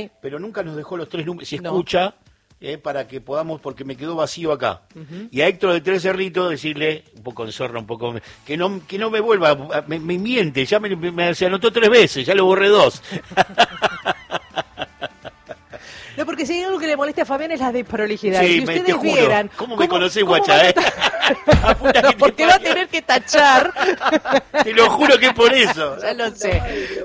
Sí. pero nunca nos dejó los 3 números. Si No. escucha, para que podamos, porque me quedó vacío acá. Y a Héctor de Tres Cerritos decirle, un poco en zorra, un poco, que no me vuelva, me miente, ya se anotó 3 veces, ya lo borré 2. No, porque si hay algo que le molesta a Fabián es la desprolijidad. Sí, Si te ustedes juro. vieran... ¿Cómo me conocés, guacha, No, porque va a tener que tachar. Te lo juro que es por eso. Ya lo sé.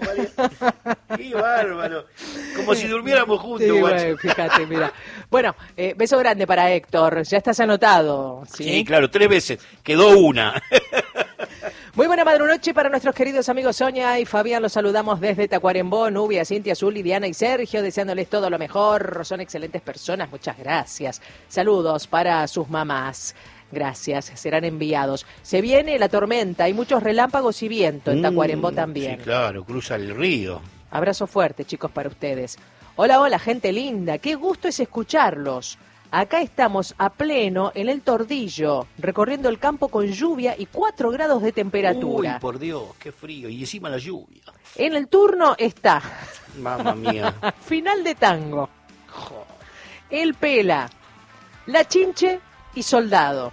Qué bárbaro. Como si durmiéramos juntos, Sí, guacha. bueno, fíjate, mira. Bueno, beso grande para Héctor. Ya estás anotado. Sí, claro, 3 veces. Quedó una. Muy buena madrunoche para nuestros queridos amigos Sonia y Fabián. Los saludamos desde Tacuarembó, Nubia, Cintia, Zuli, Diana y Sergio, deseándoles todo lo mejor. Son excelentes personas, muchas gracias. Saludos para sus mamás. Gracias, serán enviados. Se viene la tormenta, hay muchos relámpagos y viento en Tacuarembó también. Sí, claro, cruza el río. Abrazo fuerte, chicos, para ustedes. Hola, hola, gente linda. Qué gusto es escucharlos. Acá estamos a pleno en el Tordillo, recorriendo el campo con lluvia y 4 grados de temperatura. Uy, por Dios, qué frío. Y encima la lluvia. En el turno está Mamma mía. Final de Tango, El Pela, La Chinche y Soldado.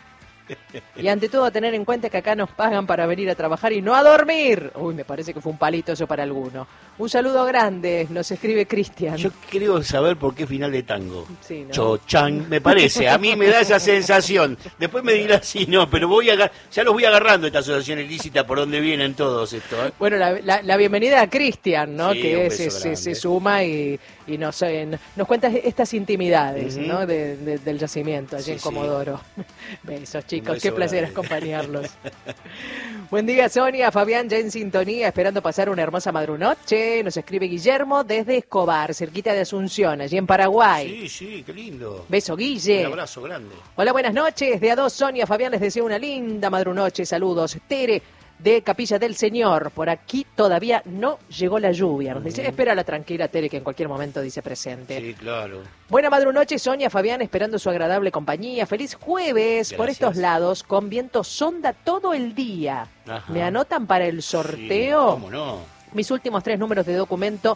Y ante todo a tener en cuenta que acá nos pagan para venir a trabajar y no a dormir. Uy, me parece que fue un palito eso para alguno. Un saludo grande, nos escribe Cristian. Yo creo saber por qué final de tango. Sí, ¿no? Chochan, me parece, a mí me da esa sensación. Después me dirá si no, pero ya los voy agarrando esta asociación ilícita por donde vienen todos estos. Bueno, la bienvenida a Cristian, ¿no? Sí, un Que beso se grande. suma y nos cuenta estas intimidades, ¿no? Del yacimiento allí Sí, en sí. Comodoro. Besos, chicos, beso qué placer grande. acompañarlos. Buen día, Sonia, Fabián, ya en sintonía, esperando pasar una hermosa madrunoche. Nos escribe Guillermo desde Escobar, cerquita de Asunción, allí en Paraguay. Sí, qué lindo. Beso, Guille. Un abrazo grande. Hola, buenas noches. De A2, Sonia, Fabián, les deseo una linda madrunoche. Saludos. Tere, de Capilla del Señor. Por aquí todavía no llegó la lluvia. Nos dice, espérala tranquila, Tere, que en cualquier momento dice presente. Sí, claro. Buena madrunoche, Sonia, Fabián, esperando su agradable compañía. Feliz jueves por Gracias. estos lados, con viento sonda todo el día. Ajá. ¿Me anotan para el sorteo? Sí, ¿cómo no? Mis últimos 3 números de documento,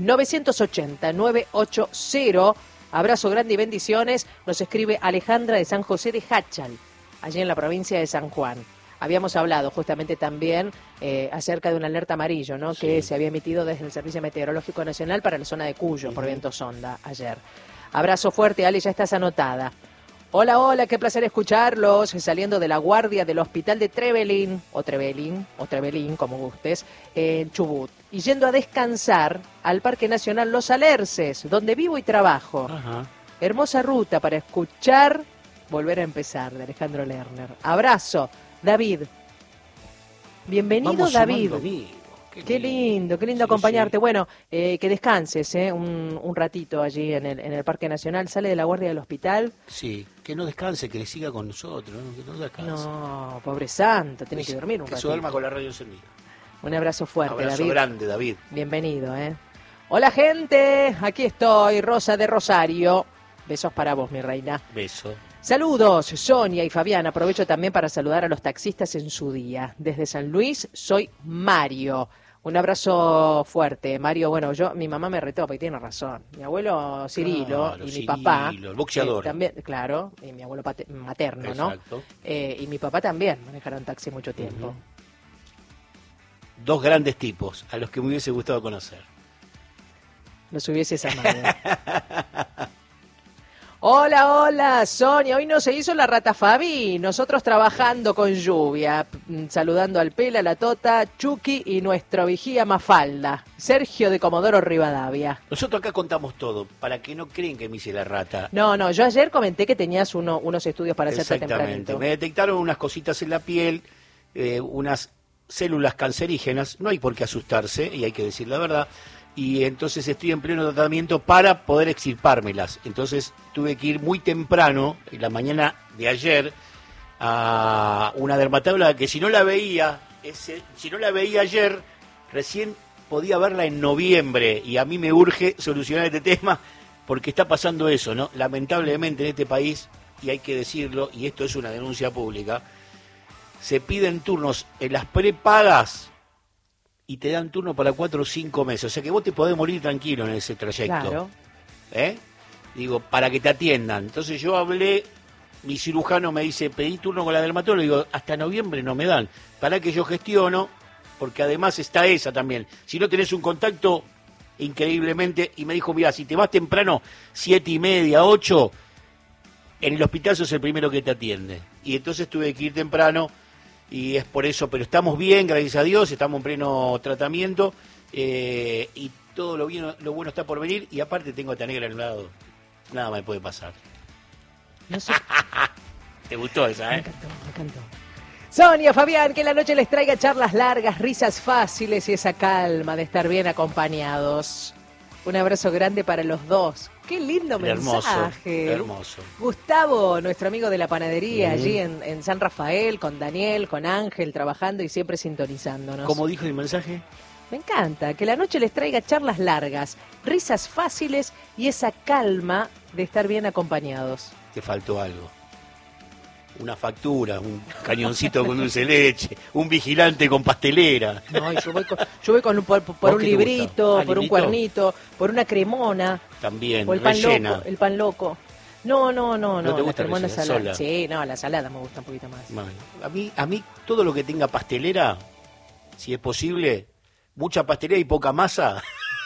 980-980. Abrazo grande y bendiciones. Nos escribe Alejandra de San José de Háchal, allí en la provincia de San Juan. Habíamos hablado justamente también acerca de un alerta amarillo, ¿no? Que se había emitido desde el Servicio Meteorológico Nacional para la zona de Cuyo por viento sonda ayer. Abrazo fuerte, Ale, ya estás anotada. Hola, hola, qué placer escucharlos, saliendo de la guardia del hospital de Trevelin, o Trevelin, como gustes, en Chubut, y yendo a descansar al Parque Nacional Los Alerces, donde vivo y trabajo. Ajá. Hermosa ruta para escuchar Volver a empezar, de Alejandro Lerner. Abrazo, David. Bienvenido, Vamos David. sumando amigos. Qué lindo Sí, acompañarte. sí. Bueno, que descanses un ratito allí en el Parque Nacional. Sale de la guardia del hospital. Sí, que no descanse, que le siga con nosotros, ¿no? Que no descanse. No, pobre santo, tiene que dormir un Que se ratito. duerma con la radio encendida. Un abrazo fuerte, Abrazo David. grande, David. Bienvenido, Hola, gente. Aquí estoy, Rosa de Rosario. Besos para vos, mi reina. Beso. Saludos, Sonia y Fabián. Aprovecho también para saludar a los taxistas en su día. Desde San Luis, soy Mario. Un abrazo fuerte, Mario. Bueno, mi mamá me retó, porque tiene razón. Mi abuelo Cirilo Claro, y mi Cirilo, papá. el boxeador. También, claro, y mi abuelo materno, Exacto. ¿no? Y mi papá también manejaron taxi mucho tiempo. Dos grandes tipos a los que me hubiese gustado conocer. Los hubieses amado. Hola, hola, Sonia. Hoy no se hizo la rata Fabi. Nosotros trabajando con lluvia. Saludando al Pela, la Tota, Chucky y nuestro vigía Mafalda. Sergio de Comodoro Rivadavia. Nosotros acá contamos todo, para que no creen que me hice la rata. No, yo ayer comenté que tenías unos estudios para hacerte Exactamente. tempranito. Me detectaron unas cositas en la piel, unas células cancerígenas. No hay por qué asustarse, y hay que decir la verdad. Y entonces estoy en pleno tratamiento para poder extirpármelas. Entonces tuve que ir muy temprano, en la mañana de ayer, a una dermatóloga que si no la veía ayer, recién podía verla en noviembre. Y a mí me urge solucionar este tema porque está pasando eso, ¿no? Lamentablemente en este país, y hay que decirlo, y esto es una denuncia pública, se piden turnos en las prepagas y te dan turno para 4 o 5 meses. O sea que vos te podés morir tranquilo en ese trayecto. Claro. Digo, para que te atiendan. Entonces yo hablé, mi cirujano me dice, pedí turno con la dermatóloga, digo, hasta noviembre no me dan. Para que yo gestiono, porque además está esa también. Si no tenés un contacto, increíblemente, y me dijo, mira, si te vas temprano, 7:30, 8, en el hospital sos el primero que te atiende. Y entonces tuve que ir temprano, y es por eso, pero estamos bien, gracias a Dios, estamos en pleno tratamiento, y todo lo bueno está por venir, y aparte tengo a esta negra al lado. Nada me puede pasar. No sé. ¿Te gustó esa, Me encantó. Sonia, Fabián, que la noche les traiga charlas largas, risas fáciles y esa calma de estar bien acompañados. Un abrazo grande para los dos. Qué lindo mensaje. Hermoso. Gustavo, nuestro amigo de la panadería, allí en San Rafael, con Daniel, con Ángel, trabajando y siempre sintonizándonos. ¿Cómo dijo el mensaje? Me encanta, que la noche les traiga charlas largas, risas fáciles y esa calma de estar bien acompañados. Te faltó algo. Una factura, un cañoncito con dulce de leche, un vigilante con pastelera. No, yo voy con por un librito, por un cuernito, por una cremona. También, o el pan rellena. loco, el pan loco. No. ¿No te gusta la cremona rellena, salada. sola? Sí, no, la salada me gusta un poquito más. Bueno, a mí todo lo que tenga pastelera, si es posible, mucha pastelera y poca masa.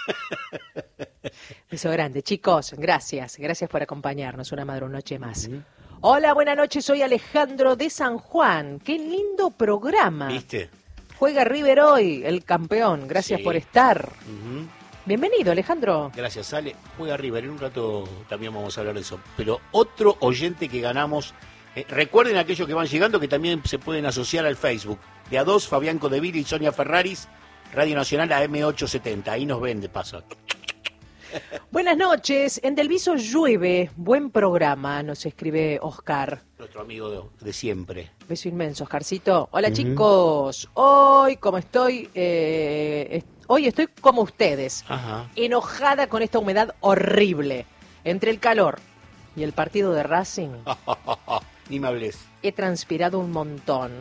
Beso grande. Chicos, gracias por acompañarnos una madrunoche más. Hola, buenas noches, soy Alejandro de San Juan. Qué lindo programa. ¿Viste? Juega River hoy, el campeón. Gracias por estar. Bienvenido, Alejandro. Gracias, Ale. Juega River. En un rato también vamos a hablar de eso. Pero otro oyente que ganamos. Recuerden aquellos que van llegando que también se pueden asociar al Facebook. De a dos, Fabián Codeville y Sonia Ferraris, Radio Nacional AM870. Ahí nos ven de paso. Buenas noches. En Delviso llueve. Buen programa, nos escribe Oscar. Nuestro amigo de siempre. Beso inmenso, Oscarcito. Hola, chicos. Hoy, como estoy... hoy estoy como ustedes. Ajá. Enojada con esta humedad horrible. Entre el calor y el partido de Racing, Ni me hables. he transpirado un montón.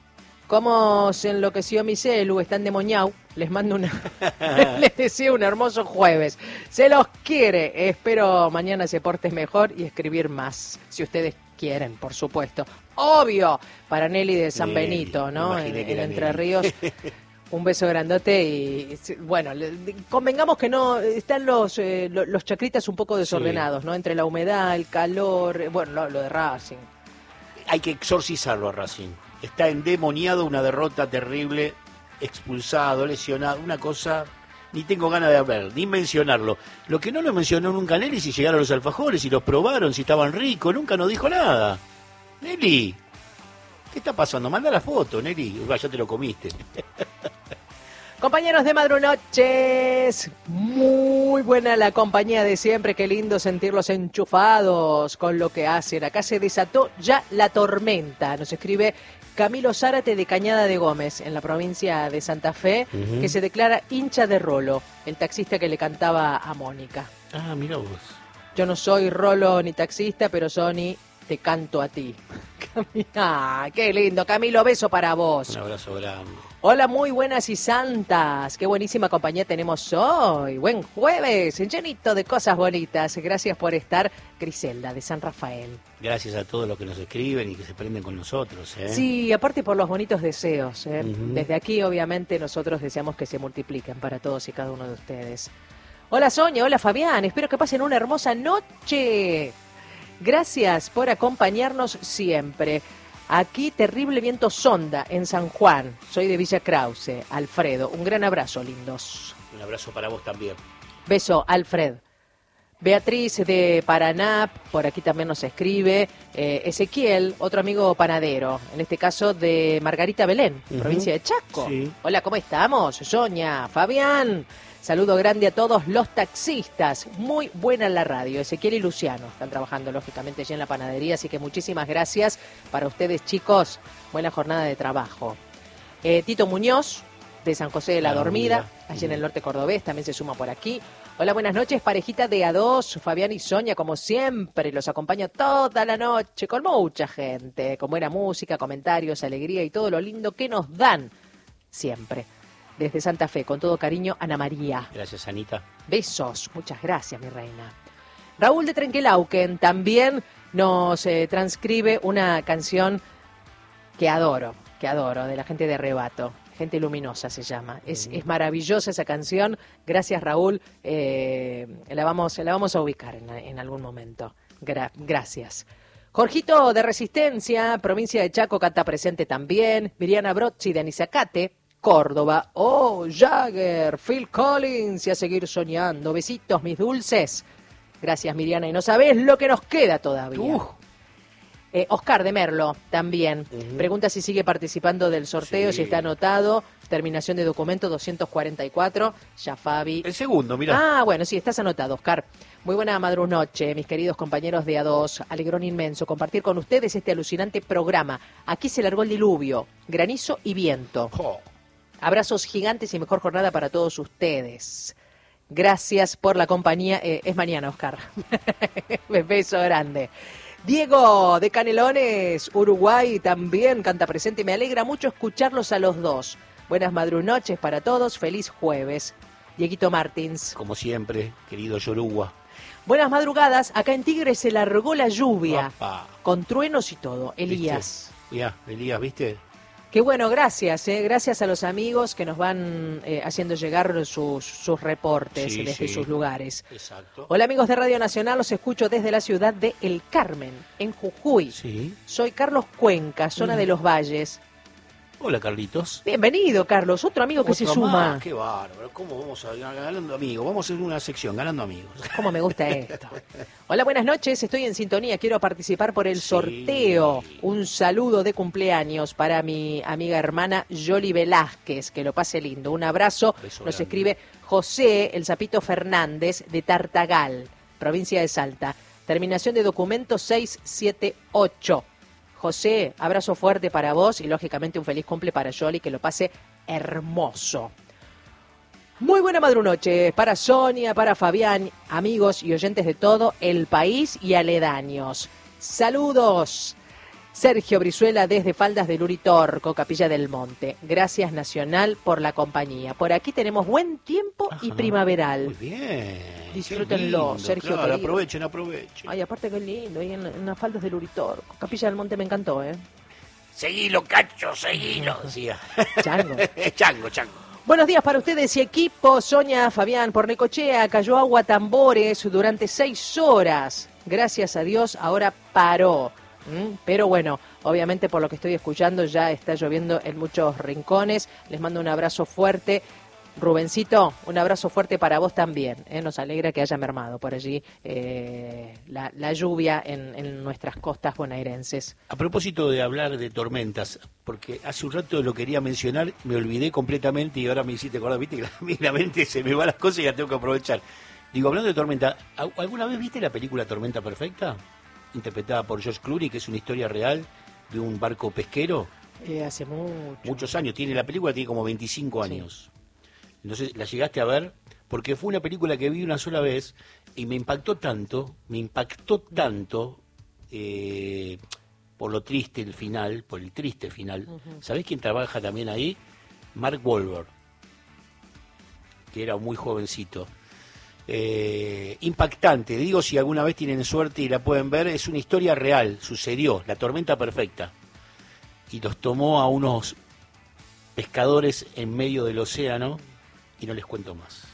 Como se enloqueció mi celu, está endemoniado. Les mando les deseo un hermoso jueves. Se los quiere. Espero mañana se portes mejor y escribir más. Si ustedes quieren, por supuesto. Obvio, para Nelly de San Benito, ¿no? En Entre Ríos. Un beso grandote y, bueno, convengamos que no, están los chacritas un poco desordenados, ¿no? Entre la humedad, el calor, bueno, lo de Racing. Hay que exorcizarlo a Racing. Está endemoniado, una derrota terrible, expulsado, lesionado, una cosa, ni tengo ganas de hablar, ni mencionarlo. Lo que no lo mencionó nunca Nelly, si llegaron los alfajores, si los probaron, si estaban ricos, nunca nos dijo nada. Nelly, ¿qué está pasando? Manda la foto, Nelly. Ya te lo comiste. Compañeros de Madrunoches, muy buena la compañía de siempre, qué lindo sentirlos enchufados con lo que hacen. Acá se desató ya la tormenta, nos escribe Camilo Zárate de Cañada de Gómez, en la provincia de Santa Fe, que se declara hincha de Rolo, el taxista que le cantaba a Mónica. Ah, mira vos. Yo no soy Rolo ni taxista, pero Sony, te canto a ti. Ah, qué lindo, Camilo, beso para vos. Un abrazo grande. Hola, muy buenas y santas. Qué buenísima compañía tenemos hoy. Buen jueves, llenito de cosas bonitas. Gracias por estar, Griselda, de San Rafael. Gracias a todos los que nos escriben y que se prenden con nosotros. Sí, aparte por los bonitos deseos. Desde aquí, obviamente, nosotros deseamos que se multipliquen para todos y cada uno de ustedes. Hola, Sonia. Hola, Fabián. Espero que pasen una hermosa noche. Gracias por acompañarnos siempre. Aquí terrible viento sonda en San Juan. Soy de Villa Krause. Alfredo, un gran abrazo, lindos. Un abrazo para vos también. Beso, Alfred. Beatriz de Paraná, por aquí también nos escribe. Ezequiel, otro amigo panadero, en este caso de Margarita Belén, provincia de Chaco. Sí. Hola, ¿cómo estamos? Sonia, Fabián. Saludo grande a todos los taxistas. Muy buena la radio. Ezequiel y Luciano están trabajando, lógicamente, allí en la panadería. Así que muchísimas gracias para ustedes, chicos. Buena jornada de trabajo. Tito Muñoz, de San José de la Dormida, allí en el norte cordobés, también se suma por aquí. Hola, buenas noches, parejita de A2, Fabián y Sonia, como siempre, los acompaño toda la noche con mucha gente, con buena música, comentarios, alegría y todo lo lindo que nos dan siempre. desde Santa Fe. Con todo cariño, Ana María. Gracias, Anita. Besos. Muchas gracias, mi reina. Raúl de Trenquelauquen también nos transcribe una canción que adoro, de la gente de Arrebato. Gente Luminosa se llama. Es maravillosa esa canción. Gracias, Raúl. La vamos a ubicar en algún momento. Gracias. Jorgito de Resistencia, provincia de Chaco, canta presente también. Miriana Brozzi de Anizacate, Córdoba. Oh, Jagger, Phil Collins y a seguir soñando. Besitos, mis dulces. Gracias, Miriana. Y no sabés lo que nos queda todavía. Oscar de Merlo también. Pregunta si sigue participando del sorteo, Sí. si está anotado. Terminación de documento 244. Ya Fabi. El segundo, mirá. Bueno, sí, estás anotado, Oscar. Muy buena madrunoche, mis queridos compañeros de A2. Alegrón inmenso compartir con ustedes este alucinante programa. Aquí se largó el diluvio, granizo y viento. Jo. Abrazos gigantes y mejor jornada para todos ustedes. Gracias por la compañía. Es mañana, Oscar. Beso grande. Diego de Canelones, Uruguay, también canta presente. Me alegra mucho escucharlos a los dos. Buenas madrunoches para todos. Feliz jueves. Dieguito Martins. Como siempre, querido Yoruba. Buenas madrugadas. Acá en Tigre se largó la lluvia. Opa. Con truenos y todo. Elías. Mirá, Elías, ¿viste? Qué bueno, gracias. Gracias a los amigos que nos van haciendo llegar sus reportes Sí, desde sí. sus lugares. Exacto. Hola amigos de Radio Nacional, los escucho desde la ciudad de El Carmen, en Jujuy. Sí. Soy Carlos Cuenca, zona de Los Valles. Hola, Carlitos. Bienvenido, Carlos, otro amigo que se Otro suma. más, qué bárbaro. ¿Cómo vamos a ganando amigos? Vamos a hacer una sección, ganando amigos. ¿Cómo me gusta esto? Hola, buenas noches, estoy en sintonía, quiero participar por el Sí. sorteo. Un saludo de cumpleaños para mi amiga hermana Yoli Velázquez, que lo pase lindo. Un abrazo, Beso nos grande. escribe José El Zapito Fernández de Tartagal, provincia de Salta. Terminación de documento 678. José, abrazo fuerte para vos y lógicamente un feliz cumple para Yoli, que lo pase hermoso. Muy buena madrunoche para Sonia, para Fabián, amigos y oyentes de todo el país y aledaños. Saludos. Sergio Brizuela desde Faldas del Uritorco, Capilla del Monte. Gracias Nacional por la compañía. Por aquí tenemos buen tiempo y Ajá. primaveral. Muy bien. Disfrútenlo, Qué lindo, Sergio, Claro, querido. aprovechen. Ay, aparte qué lindo, ahí en las Faldas del Uritorco. Capilla del Monte me encantó, ¿eh? Seguilo, Cacho, seguilo, decía. Chango. Chango. Buenos días para ustedes y equipo. Sonia, Fabián, por Necochea, cayó agua a tambores durante 6 horas. Gracias a Dios, ahora paró. Pero bueno, obviamente por lo que estoy escuchando ya está lloviendo en muchos rincones. Les mando un abrazo fuerte. Rubencito, un abrazo fuerte para vos también. Nos alegra que haya mermado por allí la lluvia en nuestras costas bonaerenses. A propósito de hablar de tormentas, porque hace un rato lo quería mencionar, me olvidé completamente y ahora me hiciste acordar, viste que la mente se me va las cosas y la tengo que aprovechar. Digo, hablando de tormenta, ¿alguna vez viste la película Tormenta Perfecta? Interpretada por George Clooney, que es una historia real de un barco pesquero. Hace Muchos años, la película tiene como 25 años. Entonces, ¿la llegaste a ver? Porque fue una película que vi una sola vez y me impactó tanto, por lo triste el final, por el triste final. ¿Sabés quién trabaja también ahí? Mark Wahlberg, que era muy jovencito. Impactante, digo, si alguna vez tienen suerte y la pueden ver, es una historia real, sucedió, la tormenta perfecta. Y los tomó a unos pescadores en medio del océano y no les cuento más.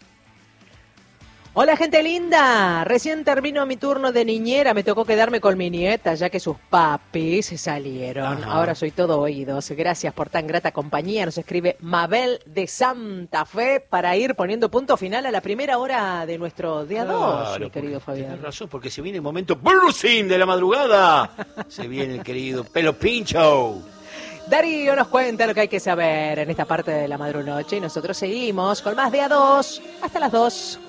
Hola gente linda, recién terminó mi turno de niñera, me tocó quedarme con mi nieta ya que sus papis se salieron. Ajá. Ahora soy todo oídos, gracias por tan grata compañía. Nos escribe Mabel de Santa Fe para ir poniendo punto final a la primera hora de nuestro día 2, mi querido Fabián. Tienes razón, porque se viene el momento bruising de la madrugada. Se viene el querido Pelo Pincho. Darío nos cuenta lo que hay que saber en esta parte de la madrunoche y nosotros seguimos con más de A2 hasta las 2.